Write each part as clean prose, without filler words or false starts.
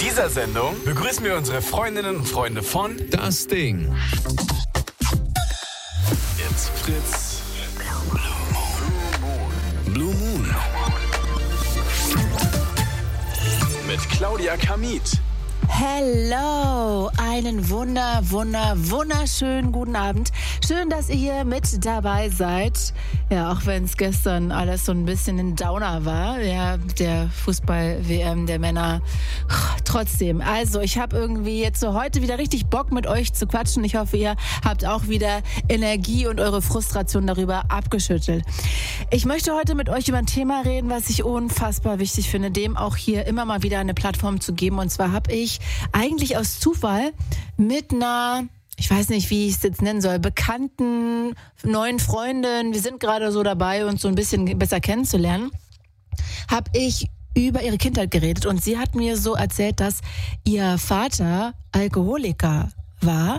dieser Sendung begrüßen wir unsere Freundinnen und Freunde von Das Ding. It's Fritz. Blue Moon. Mit Claudia Kamit. Hello, einen wunderschönen guten Abend. Schön, dass ihr hier mit dabei seid. Ja, auch wenn es gestern alles so ein bisschen ein Downer war, ja, der Fußball-WM der Männer. Trotzdem, also ich habe irgendwie jetzt so heute wieder richtig Bock mit euch zu quatschen. Ich hoffe, ihr habt auch wieder Energie und eure Frustration darüber abgeschüttelt. Ich möchte heute mit euch über ein Thema reden, was ich unfassbar wichtig finde, dem auch hier immer mal wieder eine Plattform zu geben. Und zwar habe ich eigentlich aus Zufall mit einer, ich weiß nicht, wie ich es jetzt nennen soll, bekannten neuen Freundin, wir sind gerade so dabei, uns so ein bisschen besser kennenzulernen, habe ich über ihre Kindheit geredet und sie hat mir so erzählt, dass ihr Vater Alkoholiker war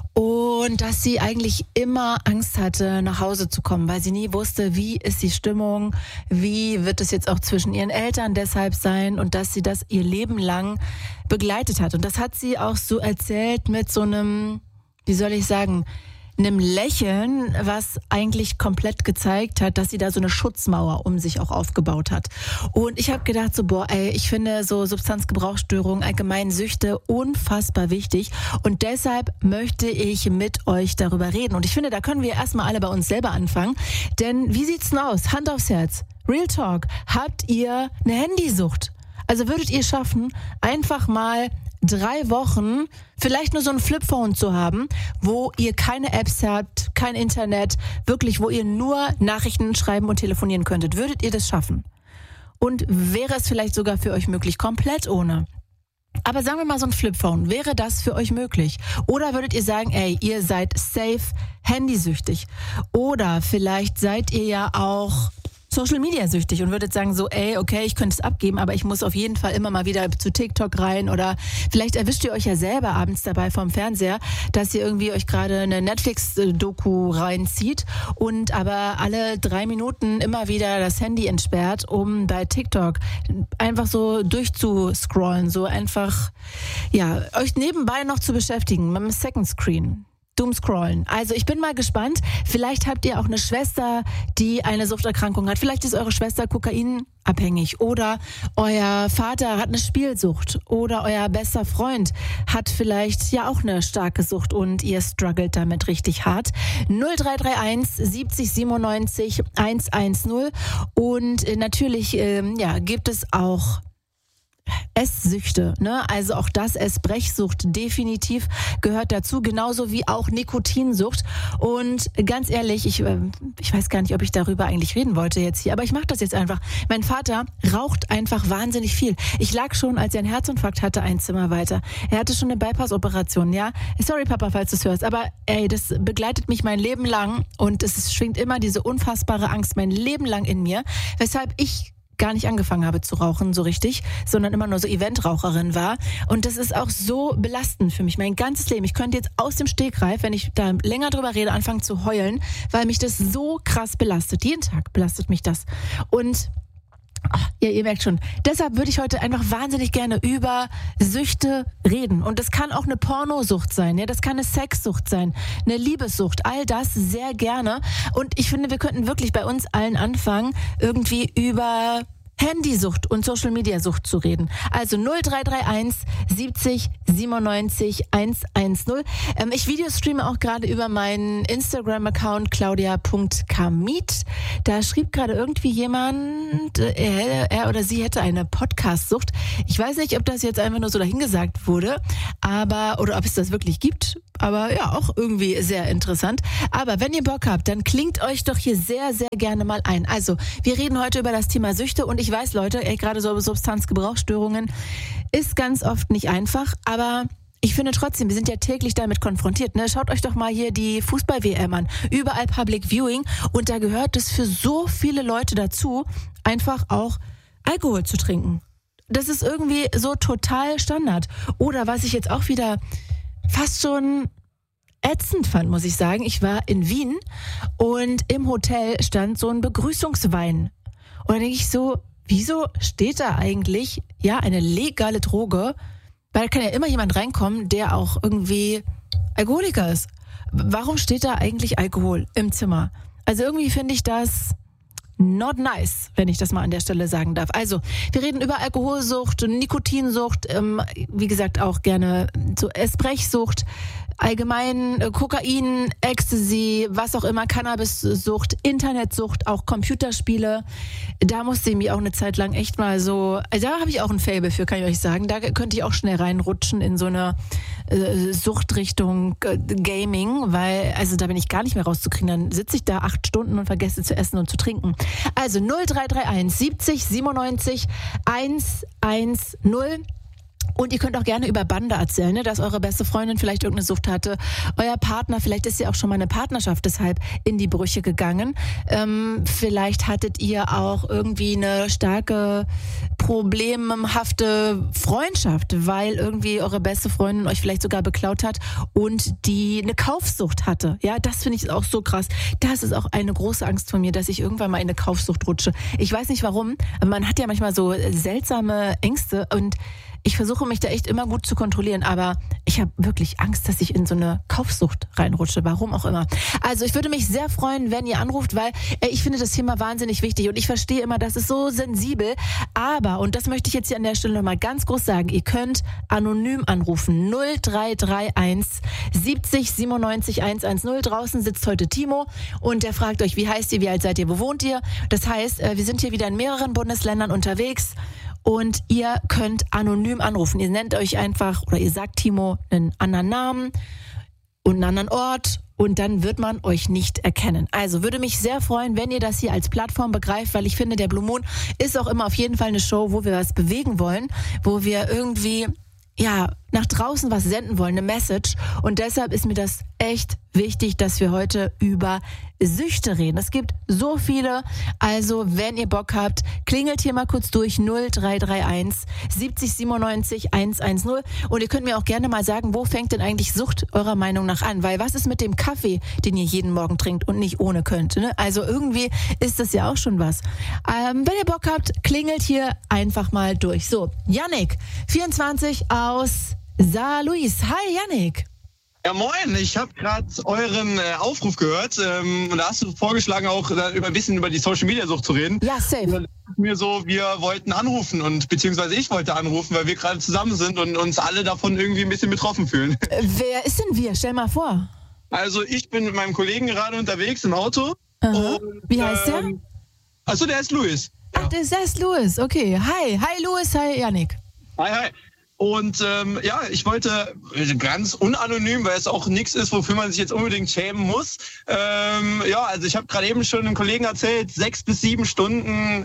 und dass sie eigentlich immer Angst hatte, nach Hause zu kommen, weil sie nie wusste, wie ist die Stimmung, wie wird es jetzt auch zwischen ihren Eltern deshalb sein und dass sie das ihr Leben lang begleitet hat. Und das hat sie auch so erzählt mit so einem, wie soll ich sagen, einem Lächeln, was eigentlich komplett gezeigt hat, dass sie da so eine Schutzmauer um sich auch aufgebaut hat. Und ich habe gedacht so, ich finde so Substanzgebrauchsstörungen, allgemein Süchte unfassbar wichtig. Und deshalb möchte ich mit euch darüber reden. Und ich finde, da können wir erstmal alle bei uns selber anfangen. Denn wie sieht's denn aus? Hand aufs Herz. Real Talk. Habt ihr eine Handysucht? Also würdet ihr schaffen, einfach mal 3 Wochen vielleicht nur so ein Flipphone zu haben, wo ihr keine Apps habt, kein Internet, wirklich, wo ihr nur Nachrichten schreiben und telefonieren könntet? Würdet ihr das schaffen? Und wäre es vielleicht sogar für euch möglich, komplett ohne? Aber sagen wir mal so ein Flipphone, wäre das für euch möglich? Oder würdet ihr sagen, ihr seid safe handysüchtig? Oder vielleicht seid ihr ja auch Social Media süchtig und würdet sagen so, okay, ich könnte es abgeben, aber ich muss auf jeden Fall immer mal wieder zu TikTok rein oder vielleicht erwischt ihr euch ja selber abends dabei vorm Fernseher, dass ihr irgendwie euch gerade eine Netflix-Doku reinzieht und aber alle 3 Minuten immer wieder das Handy entsperrt, um bei TikTok einfach so durchzuscrollen, so einfach, ja, euch nebenbei noch zu beschäftigen mit dem Second Screen. Doomscrollen. Also ich bin mal gespannt, vielleicht habt ihr auch eine Schwester, die eine Suchterkrankung hat. Vielleicht ist eure Schwester kokainabhängig oder euer Vater hat eine Spielsucht oder euer bester Freund hat vielleicht ja auch eine starke Sucht und ihr struggelt damit richtig hart. 0331 70 97 110 und natürlich gibt es auch Esssüchte, ne? Also auch das, Essbrechsucht definitiv gehört dazu, genauso wie auch Nikotinsucht. Und ganz ehrlich, ich weiß gar nicht, ob ich darüber eigentlich reden wollte jetzt hier, aber ich mache das jetzt einfach. Mein Vater raucht einfach wahnsinnig viel. Ich lag schon, als er einen Herzinfarkt hatte, ein Zimmer weiter. Er hatte schon eine Bypass-Operation, ja? Sorry, Papa, falls du es hörst, aber das begleitet mich mein Leben lang und es schwingt immer diese unfassbare Angst mein Leben lang in mir, weshalb ich gar nicht angefangen habe zu rauchen, so richtig, sondern immer nur so Eventraucherin war. Und das ist auch so belastend für mich, mein ganzes Leben. Ich könnte jetzt aus dem Stegreif, wenn ich da länger drüber rede, anfangen zu heulen, weil mich das so krass belastet. Jeden Tag belastet mich das. Und ja, ihr merkt schon, deshalb würde ich heute einfach wahnsinnig gerne über Süchte reden. Und das kann auch eine Pornosucht sein, ja, das kann eine Sexsucht sein, eine Liebessucht, all das sehr gerne. Und ich finde, wir könnten wirklich bei uns allen anfangen, irgendwie über Handysucht und Social Media Sucht zu reden. Also 0331 70 97 110. Ich videostreame auch gerade über meinen Instagram-Account claudia.kamit. Da schrieb gerade irgendwie jemand, er oder sie hätte eine Podcast-Sucht. Ich weiß nicht, ob das jetzt einfach nur so dahingesagt wurde, oder ob es das wirklich gibt. Aber ja, auch irgendwie sehr interessant. Aber wenn ihr Bock habt, dann klingt euch doch hier sehr, sehr gerne mal ein. Also, wir reden heute über das Thema Süchte und ich weiß, Leute, gerade so Substanzgebrauchsstörungen ist ganz oft nicht einfach, aber ich finde trotzdem, wir sind ja täglich damit konfrontiert. Ne? Schaut euch doch mal hier die Fußball-WM an. Überall Public Viewing und da gehört es für so viele Leute dazu, einfach auch Alkohol zu trinken. Das ist irgendwie so total Standard. Oder was ich jetzt auch wieder fast schon ätzend fand, muss ich sagen. Ich war in Wien und im Hotel stand so ein Begrüßungswein. Und da denke ich so, wieso steht da eigentlich, ja, eine legale Droge Weil da kann ja immer jemand reinkommen, der auch irgendwie Alkoholiker ist. Warum steht da eigentlich Alkohol im Zimmer? Also irgendwie finde ich das not nice, wenn ich das mal an der Stelle sagen darf. Also, wir reden über Alkoholsucht, Nikotinsucht, wie gesagt auch gerne so Esprechsucht, allgemein Kokain, Ecstasy, was auch immer, Cannabissucht, Internetsucht, auch Computerspiele. Da musste ich mich auch eine Zeit lang echt mal so, also da habe ich auch ein Faible für, kann ich euch sagen. Da könnte ich auch schnell reinrutschen in so eine Suchtrichtung Gaming, weil, also da bin ich gar nicht mehr rauszukriegen. Dann sitze ich da 8 Stunden und vergesse zu essen und zu trinken. Also 0331 70 97 110. Und ihr könnt auch gerne über Bande erzählen, ne? Dass eure beste Freundin vielleicht irgendeine Sucht hatte. Euer Partner, vielleicht ist ja auch schon mal eine Partnerschaft deshalb in die Brüche gegangen. Vielleicht hattet ihr auch irgendwie eine starke, problemhafte Freundschaft, weil irgendwie eure beste Freundin euch vielleicht sogar beklaut hat und die eine Kaufsucht hatte. Ja, das finde ich auch so krass. Das ist auch eine große Angst von mir, dass ich irgendwann mal in eine Kaufsucht rutsche. Ich weiß nicht warum, aber man hat ja manchmal so seltsame Ängste und ich versuche mich da echt immer gut zu kontrollieren, aber ich habe wirklich Angst, dass ich in so eine Kaufsucht reinrutsche, warum auch immer. Also ich würde mich sehr freuen, wenn ihr anruft, weil ich finde das Thema wahnsinnig wichtig und ich verstehe immer, das ist so sensibel, aber, und das möchte ich jetzt hier an der Stelle nochmal ganz groß sagen, ihr könnt anonym anrufen, 0331 70 97 110. Draußen sitzt heute Timo und der fragt euch, wie heißt ihr, wie alt seid ihr, wo wohnt ihr? Das heißt, wir sind hier wieder in mehreren Bundesländern unterwegs. Und ihr könnt anonym anrufen. Ihr nennt euch einfach, oder ihr sagt Timo einen anderen Namen und einen anderen Ort und dann wird man euch nicht erkennen. Also würde mich sehr freuen, wenn ihr das hier als Plattform begreift, weil ich finde, der Blue Moon ist auch immer auf jeden Fall eine Show, wo wir was bewegen wollen, wo wir irgendwie nach draußen was senden wollen, eine Message. Und deshalb ist mir das echt wichtig, dass wir heute über Süchte reden. Es gibt so viele. Also, wenn ihr Bock habt, klingelt hier mal kurz durch 0331 70 97 110. Und ihr könnt mir auch gerne mal sagen, wo fängt denn eigentlich Sucht eurer Meinung nach an? Weil was ist mit dem Kaffee, den ihr jeden Morgen trinkt und nicht ohne könnt? Ne? Also irgendwie ist das ja auch schon was. Wenn ihr Bock habt, klingelt hier einfach mal durch. So, Yannick, 24 aus Saarlouis. Hi, Yannick. Ja, moin. Ich habe gerade euren Aufruf gehört und da hast du vorgeschlagen, auch ein bisschen über die Social-Media-Sucht zu reden. Ja, safe. Und dann dachte mir so, wir wollten anrufen beziehungsweise ich wollte anrufen, weil wir gerade zusammen sind und uns alle davon irgendwie ein bisschen betroffen fühlen. Wer ist denn wir? Stell mal vor. Also ich bin mit meinem Kollegen gerade unterwegs im Auto. Und, wie heißt der? Achso, der ist Louis. Ach, der ist Louis. Okay. Hi Louis, hi Yannick. Hi. Und ich wollte ganz unanonym, weil es auch nichts ist, wofür man sich jetzt unbedingt schämen muss. Also ich habe gerade eben schon einem Kollegen erzählt, 6 bis 7 Stunden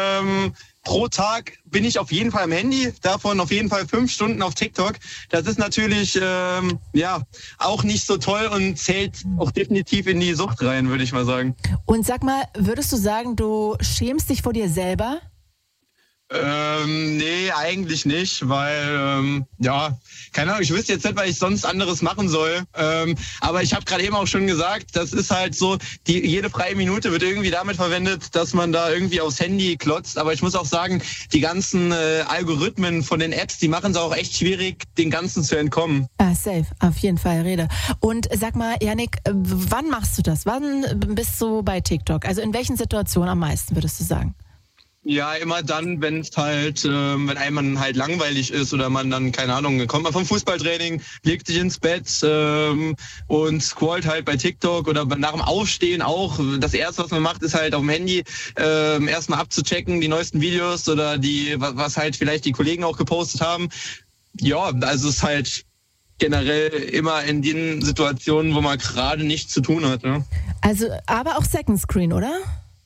pro Tag bin ich auf jeden Fall am Handy, davon auf jeden Fall 5 Stunden auf TikTok. Das ist natürlich auch nicht so toll und zählt auch definitiv in die Sucht rein, würde ich mal sagen. Und sag mal, würdest du sagen, du schämst dich vor dir selber? Nee, eigentlich nicht, weil, keine Ahnung, ich wüsste jetzt nicht, was ich sonst anderes machen soll. Aber ich habe gerade eben auch schon gesagt, das ist halt so, jede freie Minute wird irgendwie damit verwendet, dass man da irgendwie aufs Handy klotzt. Aber ich muss auch sagen, die ganzen Algorithmen von den Apps, die machen es auch echt schwierig, den Ganzen zu entkommen. Ah, safe, auf jeden Fall, Rede. Und sag mal, Yannick, wann machst du das? Wann bist du bei TikTok? Also in welchen Situationen am meisten, würdest du sagen? Ja, immer dann, wenn es halt, wenn einem halt langweilig ist oder man dann, keine Ahnung, kommt man vom Fußballtraining, legt sich ins Bett und scrollt halt bei TikTok oder nach dem Aufstehen auch. Das Erste, was man macht, ist halt auf dem Handy erstmal abzuchecken, die neuesten Videos oder was halt vielleicht die Kollegen auch gepostet haben. Ja, also es ist halt generell immer in den Situationen, wo man gerade nichts zu tun hat. Ne? Also, aber auch Second Screen, oder?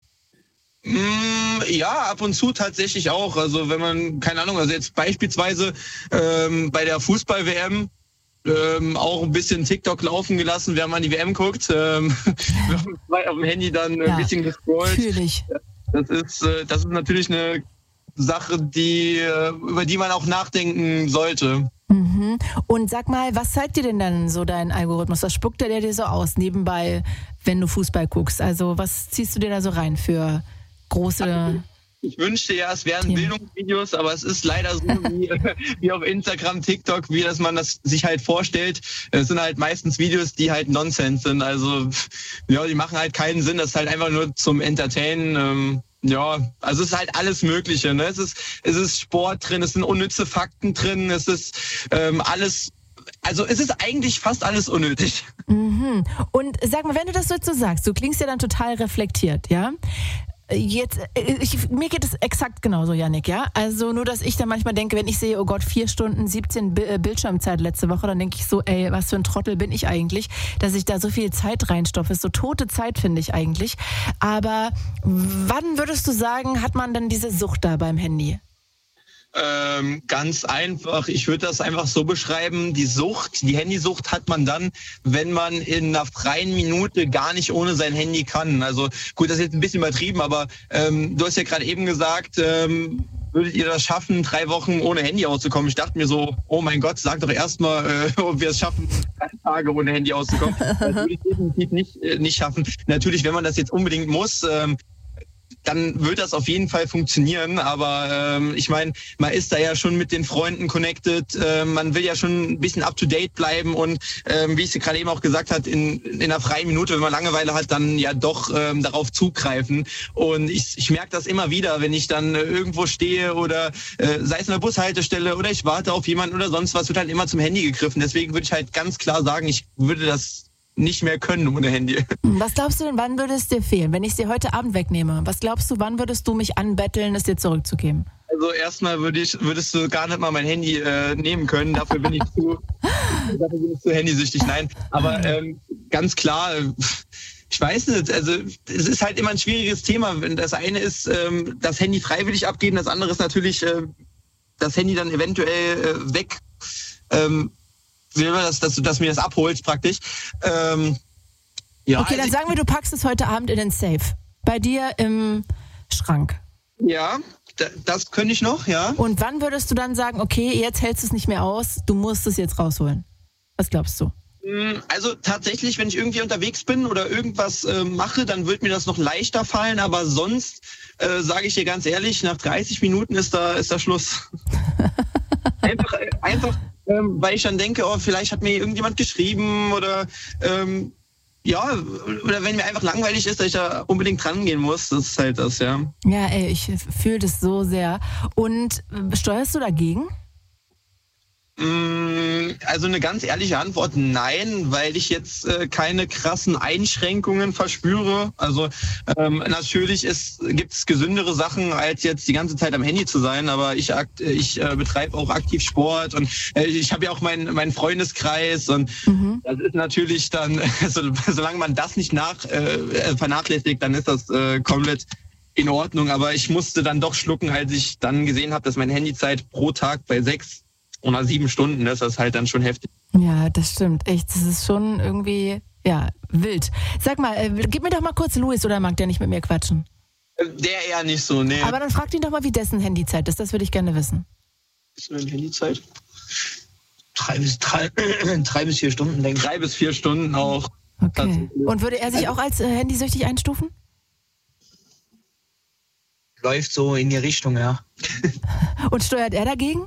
Ja, ab und zu tatsächlich auch. Also wenn man, keine Ahnung, also jetzt beispielsweise bei der Fußball-WM auch ein bisschen TikTok laufen gelassen, während man die WM guckt. Auf dem Handy dann ein bisschen gescrollt. Natürlich. Das ist natürlich eine Sache, über die man auch nachdenken sollte. Mhm. Und sag mal, was zeigt dir denn dann so dein Algorithmus? Was spuckt der dir so aus nebenbei, wenn du Fußball guckst? Also was ziehst du dir da so rein für große Ich wünschte ja, es wären Bildungsvideos, aber es ist leider so wie auf Instagram, TikTok, wie dass man das sich halt vorstellt. Es sind halt meistens Videos, die halt Nonsens sind. Also ja, die machen halt keinen Sinn. Das ist halt einfach nur zum Entertainen. Ja, also es ist halt alles Mögliche. Ne? Es ist Sport drin, es sind unnütze Fakten drin, es ist alles. Also es ist eigentlich fast alles unnötig. Mhm. Und sag mal, wenn du das so sagst, du klingst ja dann total reflektiert, ja? Jetzt, mir geht es exakt genauso, Yannick, ja? Also nur, dass ich dann manchmal denke, wenn ich sehe, oh Gott, 4 Stunden 17 Bildschirmzeit letzte Woche, dann denke ich so, ey, was für ein Trottel bin ich eigentlich, dass ich da so viel Zeit reinstopfe. Ist so tote Zeit, finde ich eigentlich. Aber wann würdest du sagen, hat man dann diese Sucht da beim Handy? Ganz einfach. Ich würde das einfach so beschreiben. Die Handysucht hat man dann, wenn man in einer freien Minute gar nicht ohne sein Handy kann. Also gut, das ist jetzt ein bisschen übertrieben, aber du hast ja gerade eben gesagt, würdet ihr das schaffen, 3 Wochen ohne Handy auszukommen? Ich dachte mir so, oh mein Gott, sag doch erstmal, ob wir es schaffen, 3 Tage ohne Handy auszukommen. Das würde ich definitiv nicht schaffen. Natürlich, wenn man das jetzt unbedingt muss, dann wird das auf jeden Fall funktionieren, aber ich meine, man ist da ja schon mit den Freunden connected, man will ja schon ein bisschen up-to-date bleiben und wie ich es gerade eben auch gesagt habe, in einer freien Minute, wenn man Langeweile hat, dann ja doch darauf zugreifen und ich merke das immer wieder, wenn ich dann irgendwo stehe oder sei es in der Bushaltestelle oder ich warte auf jemanden oder sonst was, wird halt immer zum Handy gegriffen, deswegen würde ich halt ganz klar sagen, ich würde das nicht mehr können ohne Handy. Was glaubst du denn, wann würde es dir fehlen, wenn ich es dir heute Abend wegnehme? Was glaubst du, wann würdest du mich anbetteln, es dir zurückzugeben? Also erstmal würdest du gar nicht mal mein Handy nehmen können. Dafür bin ich zu handysüchtig. Nein, aber ganz klar, ich weiß nicht, also es ist halt immer ein schwieriges Thema. Das eine ist das Handy freiwillig abgeben, das andere ist natürlich das Handy dann eventuell weg. Dass du mir das abholst praktisch. Ja, okay, dann sagen wir, du packst es heute Abend in den Safe. Bei dir im Schrank. Ja, das könnte ich noch, ja. Und wann würdest du dann sagen, okay, jetzt hältst du es nicht mehr aus, du musst es jetzt rausholen? Was glaubst du? Also tatsächlich, wenn ich irgendwie unterwegs bin oder irgendwas mache, dann wird mir das noch leichter fallen, aber sonst sage ich dir ganz ehrlich, nach 30 Minuten ist da Schluss. Einfach weil ich dann denke, oh, vielleicht hat mir irgendjemand geschrieben oder oder wenn mir einfach langweilig ist, dass ich da unbedingt dran gehen muss, das ist halt das, ja. Ja, ey, ich fühle das so sehr. Und steuerst du dagegen? Also eine ganz ehrliche Antwort, nein, weil ich jetzt keine krassen Einschränkungen verspüre. Also natürlich gibt es gesündere Sachen, als jetzt die ganze Zeit am Handy zu sein, aber ich betreibe auch aktiv Sport und ich habe ja auch meinen Freundeskreis und das ist natürlich dann, solange man das nicht vernachlässigt, dann ist das komplett in Ordnung. Aber ich musste dann doch schlucken, als ich dann gesehen habe, dass meine Handyzeit pro Tag bei 6 oder 7 Stunden, das ist halt dann schon heftig. Ja, das stimmt. Echt, das ist schon irgendwie, ja, wild. Sag mal, gib mir doch mal kurz Luis, oder mag der nicht mit mir quatschen? Der eher nicht so, nee. Aber dann frag ihn doch mal, wie dessen Handyzeit ist, das würde ich gerne wissen. Ist deine Handyzeit? 3 bis 4 Stunden, denke ich. 3 bis 4 Stunden auch. Okay. Und würde er sich auch als handysüchtig einstufen? Läuft so in die Richtung, ja. Und steuert er dagegen?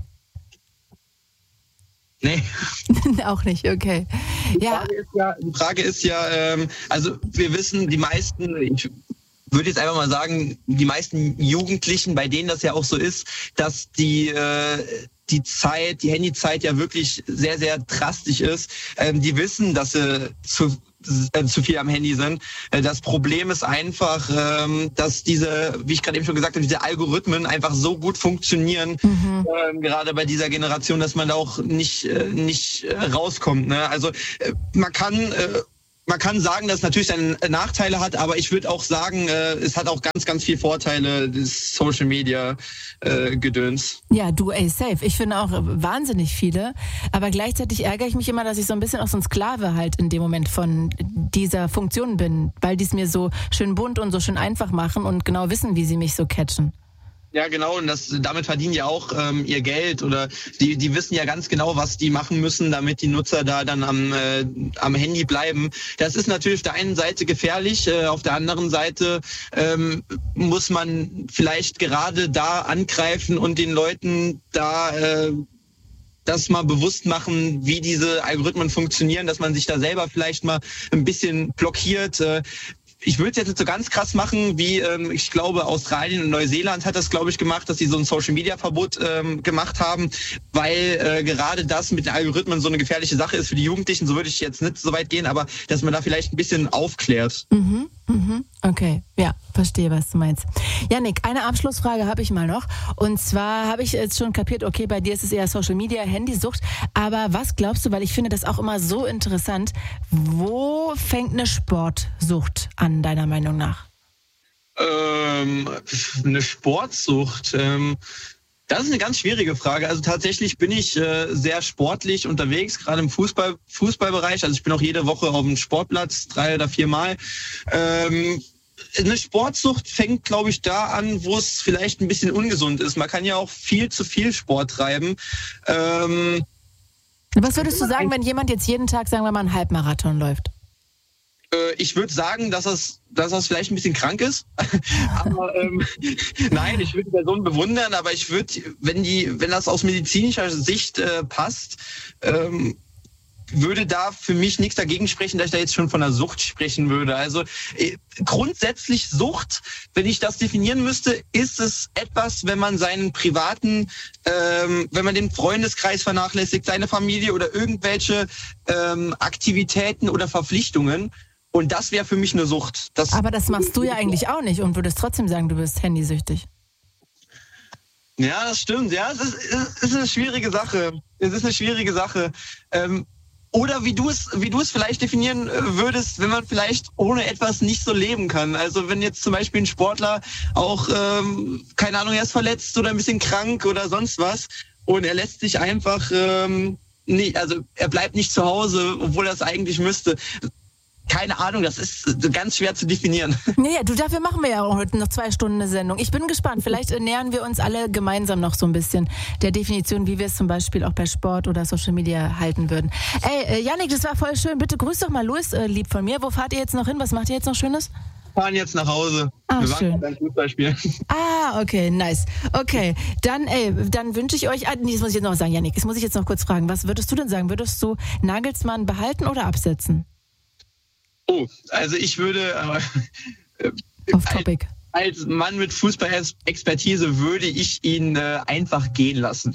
Nee. Auch nicht, okay. Ja. Die Frage ist ja, also wir wissen, die meisten, ich würde jetzt einfach mal sagen, die meisten Jugendlichen, bei denen das ja auch so ist, dass die Handyzeit ja wirklich sehr, sehr drastisch ist. Die wissen, dass sie zu viel am Handy sind. Das Problem ist einfach, dass wie ich gerade eben schon gesagt habe, diese Algorithmen einfach so gut funktionieren, gerade bei dieser Generation, dass man da auch nicht rauskommt. Ne? Also man kann sagen, dass es natürlich seine Nachteile hat, aber ich würde auch sagen, es hat auch ganz, ganz viele Vorteile, das Social Media Gedöns. Ja, du, ey, safe. Ich finde auch wahnsinnig viele, aber gleichzeitig ärgere ich mich immer, dass ich so ein bisschen auch so ein Sklave halt in dem Moment von dieser Funktion bin, weil die es mir so schön bunt und so schön einfach machen und genau wissen, wie sie mich so catchen. Ja, genau, und damit verdienen ja auch ihr Geld, oder die wissen ja ganz genau, was die machen müssen, damit die Nutzer da dann am Handy bleiben. Das ist natürlich auf der einen Seite gefährlich, auf der anderen Seite muss man vielleicht gerade da angreifen und den Leuten da das mal bewusst machen, wie diese Algorithmen funktionieren, dass man sich da selber vielleicht mal ein bisschen blockiert. Ich würde es jetzt nicht so ganz krass machen, wie ich glaube Australien und Neuseeland hat das, glaube ich, gemacht, dass sie so ein Social-Media-Verbot gemacht haben, weil gerade das mit den Algorithmen so eine gefährliche Sache ist für die Jugendlichen. So würde ich jetzt nicht so weit gehen, aber dass man da vielleicht ein bisschen aufklärt. Okay, ja, verstehe, was du meinst. Yannick, eine Abschlussfrage habe ich mal noch. Und zwar habe ich jetzt schon kapiert, okay, bei dir ist es eher Social Media, Handysucht. Aber was glaubst du, weil ich finde das auch immer so interessant, wo fängt eine Sportsucht an, deiner Meinung nach? Eine Sportsucht, das ist eine ganz schwierige Frage. Also tatsächlich bin ich sehr sportlich unterwegs, gerade im Fußballbereich. Also ich bin auch jede Woche auf dem Sportplatz, 3 oder 4 Mal. Eine Sportsucht fängt, glaube ich, da an, wo es vielleicht ein bisschen ungesund ist. Man kann ja auch viel zu viel Sport treiben. Was würdest du sagen, wenn jemand jetzt jeden Tag, sagen wir mal, einen Halbmarathon läuft? Ich würde sagen, dass das vielleicht ein bisschen krank ist. Aber nein, ich würde die Person bewundern, aber ich würde, wenn das aus medizinischer Sicht passt, würde da für mich nichts dagegen sprechen, dass ich da jetzt schon von einer Sucht sprechen würde. Also grundsätzlich Sucht, wenn ich das definieren müsste, ist es etwas, wenn man seinen privaten, wenn man den Freundeskreis vernachlässigt, seine Familie oder irgendwelche Aktivitäten oder Verpflichtungen. Und das wäre für mich eine Sucht. Aber das machst du ja eigentlich auch nicht und würdest trotzdem sagen, du bist handysüchtig. Ja, das stimmt. Ja, es ist eine schwierige Sache. Oder wie du es vielleicht definieren würdest, wenn man vielleicht ohne etwas nicht so leben kann. Also wenn jetzt zum Beispiel ein Sportler auch, keine Ahnung, er ist verletzt oder ein bisschen krank oder sonst was und er lässt sich einfach, er bleibt nicht zu Hause, obwohl er es eigentlich müsste. Keine Ahnung, das ist ganz schwer zu definieren. Naja, dafür machen wir ja heute noch 2 Stunden eine Sendung. Ich bin gespannt. Vielleicht nähern wir uns alle gemeinsam noch so ein bisschen der Definition, wie wir es zum Beispiel auch bei Sport oder Social Media halten würden. Ey, Yannick, das war voll schön. Bitte grüß doch mal Louis, lieb von mir. Wo fahrt ihr jetzt noch hin? Was macht ihr jetzt noch Schönes? Wir fahren jetzt nach Hause. Wir waren beim Fußballspiel. Okay, nice. Okay, dann wünsche ich euch, das muss ich jetzt noch sagen, Yannick, das muss ich jetzt noch kurz fragen. Was würdest du denn sagen? Würdest du Nagelsmann behalten oder absetzen? Oh, also ich würde Off topic. Als Mann mit Fußball-Expertise würde ich ihn einfach gehen lassen.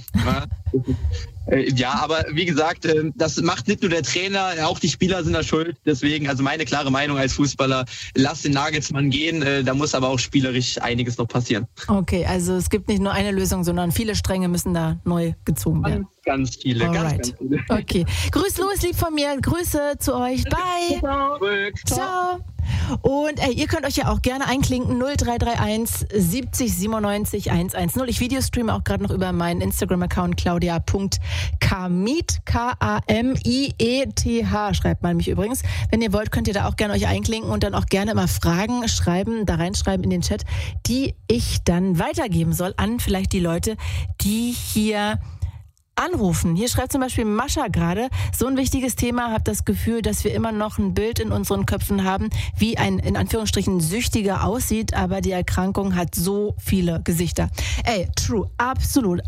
Ja, aber wie gesagt, das macht nicht nur der Trainer, auch die Spieler sind da schuld. Deswegen, also meine klare Meinung als Fußballer, lass den Nagelsmann gehen. Da muss aber auch spielerisch einiges noch passieren. Okay, also es gibt nicht nur eine Lösung, sondern viele Stränge müssen da neu gezogen werden. Ganz viele, ganz viele. Okay, grüß Louis, lieb von mir, Grüße zu euch, bye. Ciao. Und ihr könnt euch ja auch gerne einklinken, 0331 70 97 110. Ich videostreame auch gerade noch über meinen Instagram-Account claudia.kamieth, K-A-M-I-E-T-H schreibt man mich übrigens. Wenn ihr wollt, könnt ihr da auch gerne euch einklinken und dann auch gerne immer Fragen schreiben, da reinschreiben in den Chat, die ich dann weitergeben soll an vielleicht die Leute, die hier anrufen. Hier schreibt zum Beispiel Mascha gerade, so ein wichtiges Thema, habe das Gefühl, dass wir immer noch ein Bild in unseren Köpfen haben, wie ein, in Anführungsstrichen, Süchtiger aussieht, aber die Erkrankung hat so viele Gesichter. Ey, true, absolut.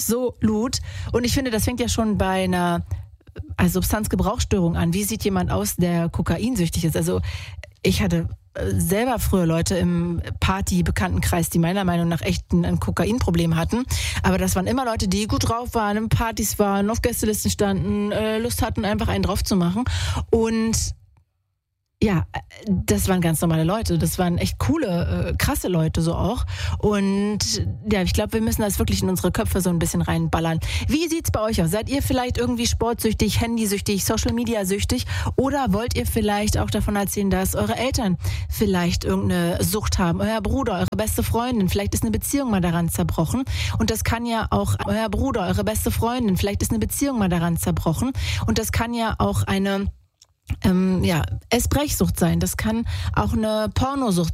Und ich finde, das fängt ja schon bei einer Substanzgebrauchsstörung an. Wie sieht jemand aus, der kokainsüchtig ist? Also ich hatte selber früher Leute im Party-Bekanntenkreis, die meiner Meinung nach echt ein Kokainproblem hatten. Aber das waren immer Leute, die gut drauf waren, in Partys waren, auf Gästelisten standen, Lust hatten, einfach einen drauf zu machen. Und ja, das waren ganz normale Leute. Das waren echt coole, krasse Leute so auch. Und ja, ich glaube, wir müssen das wirklich in unsere Köpfe so ein bisschen reinballern. Wie sieht's bei euch aus? Seid ihr vielleicht irgendwie sportsüchtig, handysüchtig, Social Media süchtig? Oder wollt ihr vielleicht auch davon erzählen, dass eure Eltern vielleicht irgendeine Sucht haben? Euer Bruder, eure beste Freundin, vielleicht ist eine Beziehung mal daran zerbrochen. Und das kann ja auch euer Bruder, eure beste Freundin, vielleicht ist eine Beziehung mal daran zerbrochen. Und das kann ja auch eine Essbrechsucht sein. Das kann auch eine Pornosucht